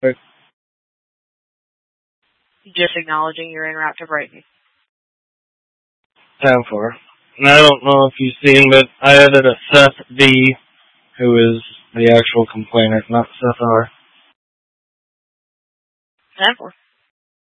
But Just acknowledging your interactive rating. 10-4. And I don't know if you've seen, but I added a Seth D, who is the actual complainant, not Seth R. 10-4.